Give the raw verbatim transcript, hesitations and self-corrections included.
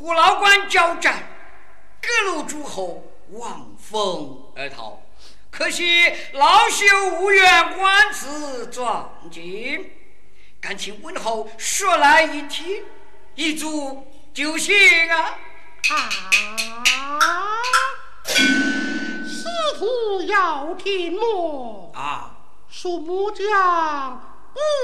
和老官交战，各路诸侯望风而逃。可惜老朽无缘观此壮景，敢请温侯说来一听，一足就行啊！ 啊！司徒要听么？ 啊！ 树木匠